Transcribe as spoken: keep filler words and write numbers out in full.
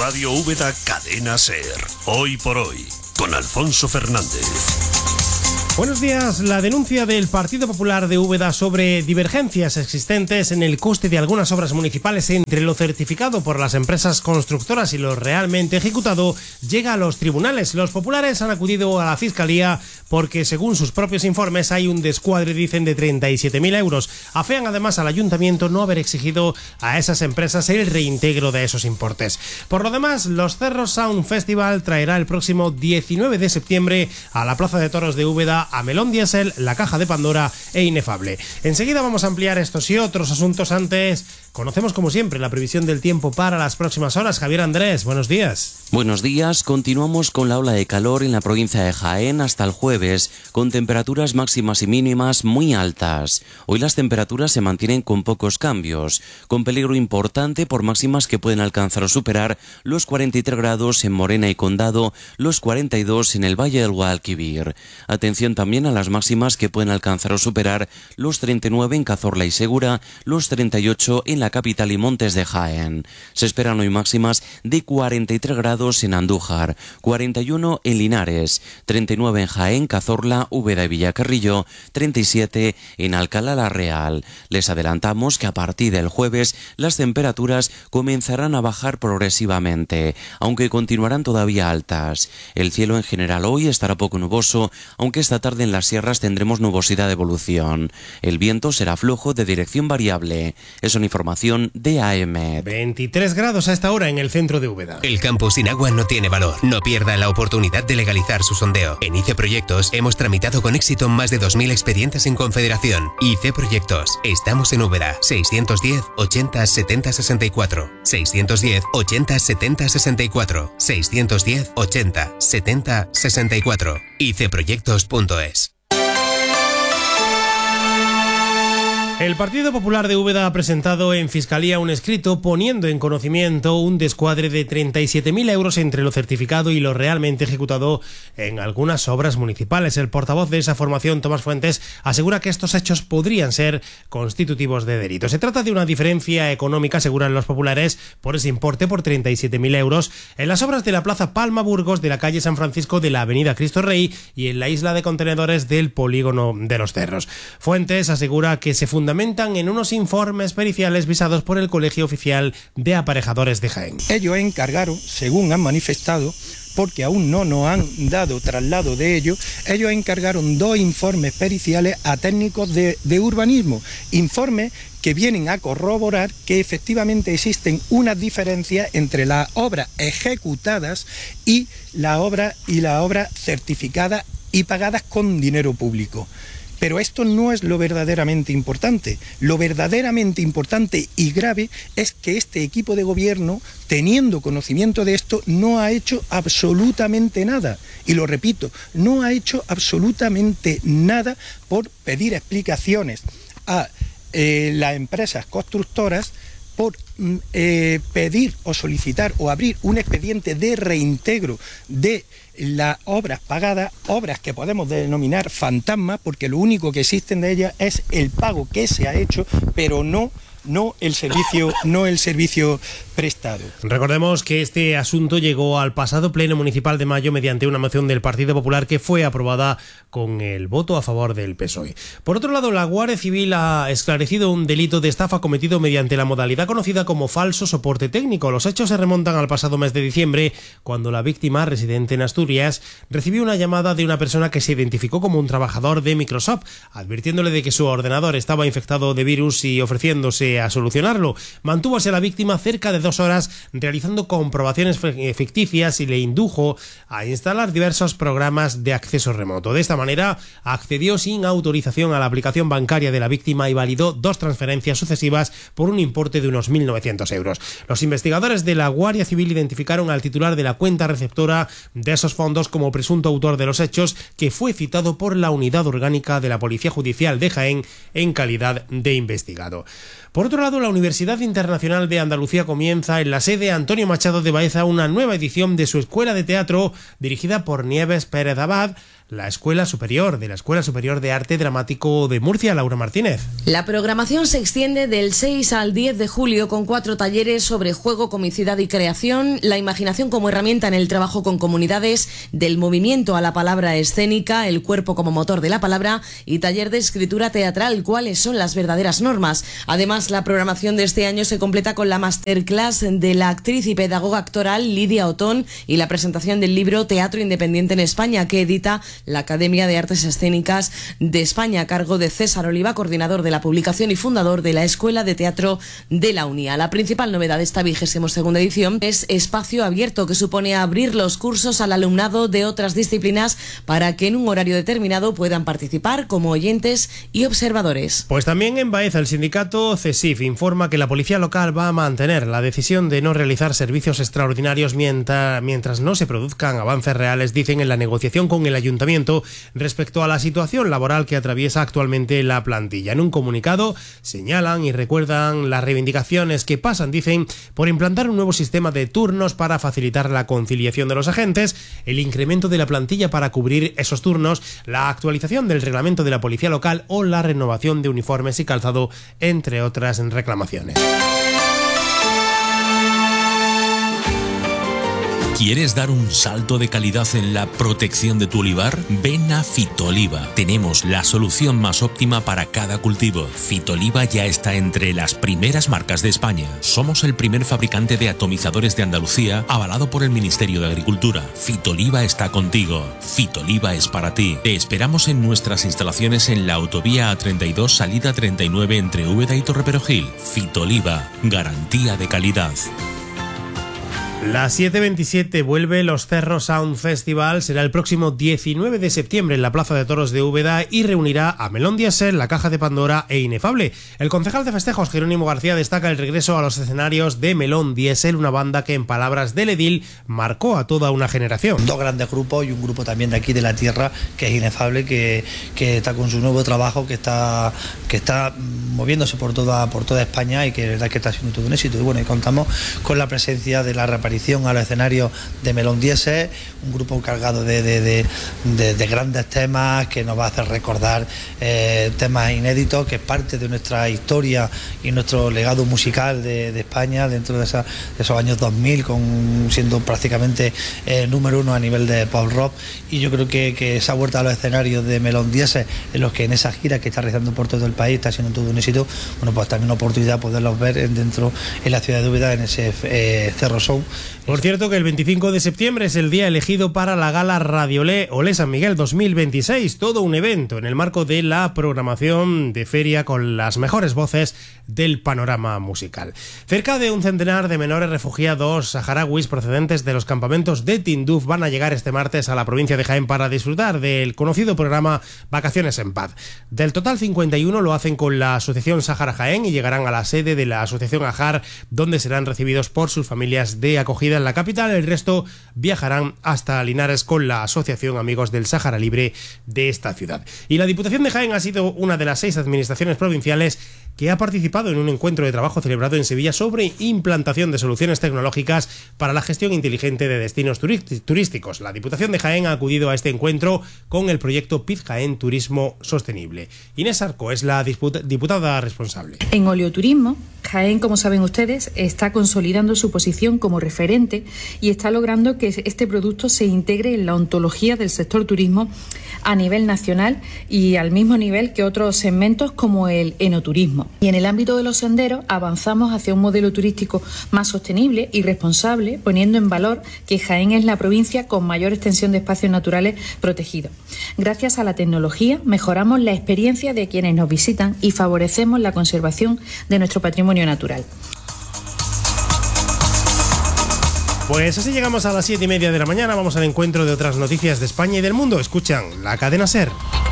Radio Úbeda Cadena SER. Hoy por hoy, con Alfonso Fernández. Buenos días. La denuncia del Partido Popular de Úbeda sobre divergencias existentes en el coste de algunas obras municipales entre lo certificado por las empresas constructoras y lo realmente ejecutado llega a los tribunales. Los populares han acudido a la Fiscalía porque, según sus propios informes, hay un descuadre, dicen, de treinta y siete mil euros. Afean además al ayuntamiento no haber exigido a esas empresas el reintegro de esos importes. Por lo demás, los Cerros Sound Festival traerá el próximo diecinueve de septiembre a la Plaza de Toros de Úbeda a Melón Diesel, La Caja de Pandora e Inefable. Enseguida vamos a ampliar estos y otros asuntos. Antes, conocemos como siempre la previsión del tiempo para las próximas horas. Javier Andrés, buenos días. Buenos días. Continuamos con la ola de calor en la provincia de Jaén hasta el jueves, con temperaturas máximas y mínimas muy altas. Hoy las temperaturas se mantienen con pocos cambios, con peligro importante por máximas que pueden alcanzar o superar los cuarenta y tres grados en Morena y Condado, los cuarenta y dos en el Valle del Guadalquivir. Atención también a las máximas que pueden alcanzar o superar los treinta y nueve en Cazorla y Segura, los treinta y ocho en la capital y Montes de Jaén. Se esperan hoy máximas de cuarenta y tres grados en Andújar, cuarenta y uno en Linares, treinta y nueve en Jaén, Cazorla, Úbeda y Villacarrillo, treinta y siete en Alcalá la Real. Les adelantamos que a partir del jueves las temperaturas comenzarán a bajar progresivamente, aunque continuarán todavía altas. El cielo en general hoy estará poco nuboso, aunque esta tarde en las sierras tendremos nubosidad de evolución. El viento será flojo de dirección variable. Es una información de A E M E D. veintitrés grados a esta hora en el centro de Úbeda. El campo sin agua no tiene valor. No pierda la oportunidad de legalizar su sondeo. En I C E Proyectos hemos tramitado con éxito más de dos mil expedientes en Confederación. I C E Proyectos. Estamos en Úbeda. seiscientos diez, ochenta, setenta, sesenta y cuatro. seiscientos diez, ochenta, setenta, sesenta y cuatro. seiscientos diez, ochenta, setenta, sesenta y cuatro. i c proyectos punto es. El Partido Popular de Úbeda ha presentado en Fiscalía un escrito poniendo en conocimiento un descuadre de treinta y siete mil euros entre lo certificado y lo realmente ejecutado en algunas obras municipales. El portavoz de esa formación, Tomás Fuentes, asegura que estos hechos podrían ser constitutivos de delito. Se trata de una diferencia económica, aseguran los populares, por ese importe, por treinta y siete mil euros, en las obras de la Plaza Palma Burgos, de la calle San Francisco, de la avenida Cristo Rey y en la isla de contenedores del polígono de los Cerros. Fuentes asegura que se funda fundamentan en unos informes periciales visados por el Colegio Oficial de Aparejadores de Jaén. Ellos encargaron, según han manifestado, porque aún no nos han dado traslado de ello, ellos encargaron dos informes periciales a técnicos de, de urbanismo, informes que vienen a corroborar que efectivamente existen unas diferencias entre las obras ejecutadas y la obra y la obra certificada y pagadas con dinero público. Pero esto no es lo verdaderamente importante. Lo verdaderamente importante y grave es que este equipo de gobierno, teniendo conocimiento de esto, no ha hecho absolutamente nada. Y lo repito, no ha hecho absolutamente nada por pedir explicaciones a eh, las empresas constructoras, por eh, pedir o solicitar o abrir un expediente de reintegro de las obras pagadas, obras que podemos denominar fantasmas, porque lo único que existen de ellas es el pago que se ha hecho, pero no, no el servicio, no el servicio prestado. Recordemos que este asunto llegó al pasado Pleno Municipal de mayo mediante una moción del Partido Popular que fue aprobada con el voto a favor del P S O E. Por otro lado, la Guardia Civil ha esclarecido un delito de estafa cometido mediante la modalidad conocida como falso soporte técnico. Los hechos se remontan al pasado mes de diciembre, cuando la víctima, residente en Asturias, recibió una llamada de una persona que se identificó como un trabajador de Microsoft, advirtiéndole de que su ordenador estaba infectado de virus y ofreciéndose a solucionarlo. Mantúvose a la víctima cerca de dos horas realizando comprobaciones ficticias y le indujo a instalar diversos programas de acceso remoto. De esta manera accedió sin autorización a la aplicación bancaria de la víctima y validó dos transferencias sucesivas por un importe de unos mil novecientos euros. Los investigadores de la Guardia Civil identificaron al titular de la cuenta receptora de esos fondos como presunto autor de los hechos, que fue citado por la Unidad Orgánica de la Policía Judicial de Jaén en calidad de investigado. Por otro lado, la Universidad Internacional de Andalucía comienza en la sede Antonio Machado de Baeza una nueva edición de su escuela de teatro dirigida por Nieves Pérez Abad, la Escuela Superior, de la Escuela Superior de Arte Dramático de Murcia. Laura Martínez. La programación se extiende del seis al diez de julio con cuatro talleres sobre juego, comicidad y creación, la imaginación como herramienta en el trabajo con comunidades, del movimiento a la palabra escénica, el cuerpo como motor de la palabra y taller de escritura teatral, cuáles son las verdaderas normas. Además, la programación de este año se completa con la masterclass de la actriz y pedagoga actoral Lidia Otón y la presentación del libro Teatro Independiente en España, que edita la Academia de Artes Escénicas de España, a cargo de César Oliva, coordinador de la publicación y fundador de la Escuela de Teatro de la UNIA. La principal novedad de esta vigésima segunda edición es Espacio Abierto, que supone abrir los cursos al alumnado de otras disciplinas para que en un horario determinado puedan participar como oyentes y observadores. Pues también en Baeza el sindicato CESIF informa que la policía local va a mantener la decisión de no realizar servicios extraordinarios mientras, mientras no se produzcan avances reales, dicen, en la negociación con el ayuntamiento respecto a la situación laboral que atraviesa actualmente la plantilla. En un comunicado señalan y recuerdan las reivindicaciones que pasan, dicen, por implantar un nuevo sistema de turnos para facilitar la conciliación de los agentes, el incremento de la plantilla para cubrir esos turnos, la actualización del reglamento de la policía local o la renovación de uniformes y calzado, entre otras reclamaciones. ¿Quieres dar un salto de calidad en la protección de tu olivar? Ven a Fitoliva. Tenemos la solución más óptima para cada cultivo. Fitoliva ya está entre las primeras marcas de España. Somos el primer fabricante de atomizadores de Andalucía, avalado por el Ministerio de Agricultura. Fitoliva está contigo. Fitoliva es para ti. Te esperamos en nuestras instalaciones en la autovía A treinta y dos, salida treinta y nueve, entre Úbeda y Torreperogil. Fitoliva, garantía de calidad. La siete veintisiete vuelve los Cerro Sound Festival, será el próximo diecinueve de septiembre en la Plaza de Toros de Úbeda y reunirá a Melón Diesel, La Caja de Pandora e Inefable. El concejal de festejos, Jerónimo García, destaca el regreso a los escenarios de Melón Diesel, una banda que, en palabras del edil, marcó a toda una generación. Dos grandes grupos y un grupo también de aquí de la tierra, que es Inefable, que, que está con su nuevo trabajo, que está, que está moviéndose por toda, por toda España y que de verdad que está siendo todo un éxito. Y bueno, y contamos con la presencia de la reaparición a los escenarios de Melón Diesel, un grupo cargado de, de, de, de, de grandes temas que nos va a hacer recordar eh, temas inéditos, que es parte de nuestra historia y nuestro legado musical de, de España dentro de, esa, de esos años dos mil, con, siendo prácticamente eh, número uno a nivel de pop rock. Y yo creo que, que esa vuelta a los escenarios de Melón Diesel, en los que en esa gira que está realizando por todo el país está siendo todo un éxito, bueno, pues también una oportunidad de poderlos ver dentro en la ciudad de Úbeda, en ese eh, Cerro Sound. Por cierto, que el veinticinco de septiembre es el día elegido para la gala Radiolé Olé San Miguel dos mil veintiséis, todo un evento en el marco de la programación de feria con las mejores voces del panorama musical. Cerca de un centenar de menores refugiados saharauis procedentes de los campamentos de Tinduf van a llegar este martes a la provincia de Jaén para disfrutar del conocido programa Vacaciones en Paz. Del total, cincuenta y uno lo hacen con la Asociación Sáhara Jaén y llegarán a la sede de la Asociación Ajar, donde serán recibidos por sus familias de acogida en la capital. El resto viajarán hasta Linares con la Asociación Amigos del Sáhara Libre de esta ciudad. Y la Diputación de Jaén ha sido una de las seis administraciones provinciales que ha participado en un encuentro de trabajo celebrado en Sevilla sobre implantación de soluciones tecnológicas para la gestión inteligente de destinos turísticos. La Diputación de Jaén ha acudido a este encuentro con el proyecto P I Z Jaén Turismo Sostenible. Inés Arco es la diputada responsable. En oleoturismo, Jaén, como saben ustedes, está consolidando su posición como referente y está logrando que este producto se integre en la ontología del sector turismo a nivel nacional y al mismo nivel que otros segmentos como el enoturismo. Y en el ámbito de los senderos avanzamos hacia un modelo turístico más sostenible y responsable, poniendo en valor que Jaén es la provincia con mayor extensión de espacios naturales protegidos. Gracias a la tecnología mejoramos la experiencia de quienes nos visitan y favorecemos la conservación de nuestro patrimonio natural. Pues así llegamos a las siete y media de la mañana. Vamos al encuentro de otras noticias de España y del mundo. Escuchan la cadena SER.